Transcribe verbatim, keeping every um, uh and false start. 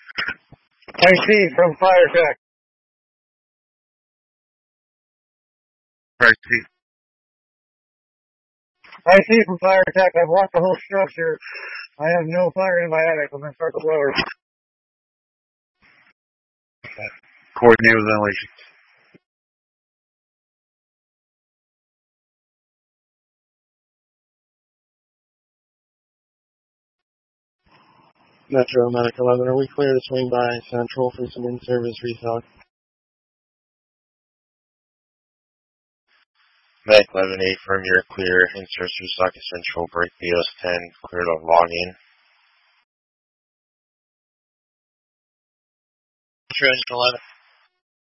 I see from Fire Tech. I see. I see from Fire Tech. I've walked the whole structure. I have no fire in my attic. I'm going to start the blower. Coordinate with ventilation. Metro Medic eleven, are we clear to swing by Central for some in-service refill? Medic eleven eight, firm you're clear. In-service restock at Central. Break B O S ten. Clear to log in. Metro eleven.